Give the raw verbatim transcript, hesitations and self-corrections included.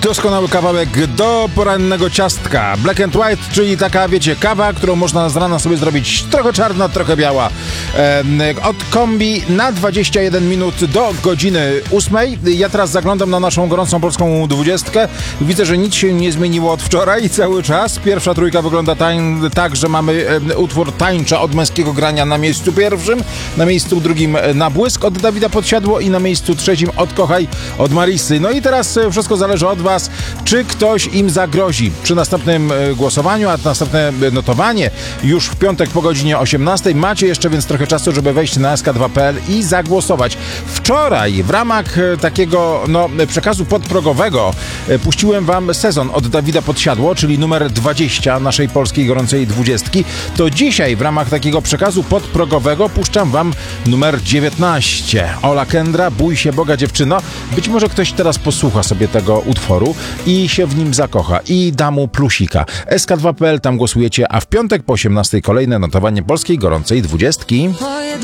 Doskonały kawałek do porannego ciastka. Black and White, czyli taka, wiecie, kawa, którą można z rana sobie zrobić trochę czarna, trochę biała. E, od kombi na dwadzieścia jeden minut do godziny ósmej. Ja teraz zaglądam na naszą gorącą polską dwudziestkę. Widzę, że nic się nie zmieniło od wczoraj cały czas. Pierwsza trójka wygląda tań, tak, że mamy e, utwór Tańcza od Męskiego Grania na miejscu pierwszym, na miejscu drugim Na Błysk od Dawida Podsiadło i na miejscu trzecim Od Kochaj od Marisy. No i teraz wszystko zależy od was, czy ktoś im zagrozi przy następnym głosowaniu, a następne notowanie już w piątek po godzinie osiemnastej. Macie jeszcze więc trochę czasu, żeby wejść na S K dwa kropka P L i zagłosować. Wczoraj w ramach takiego no, przekazu podprogowego puściłem wam Sezon od Dawida Podsiadło, czyli numer dwadzieścia naszej polskiej gorącej dwudziestki. To dzisiaj w ramach takiego przekazu podprogowego puszczam wam numer dziewiętnaście. Ola Kendra, Bój się Boga dziewczyno. Być może ktoś teraz posłucha sobie tego utworu i się w nim zakocha i da mu plusika. S K dwa kropka P L, tam głosujecie, a w piątek po osiemnastej kolejne notowanie polskiej gorącej dwudziestki.